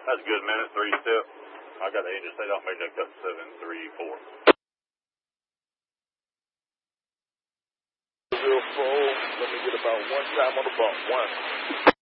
That's a good minute, 3 step. I got the engine state out, made that cut 734. Real full. Let me get about one time on the bump. 1.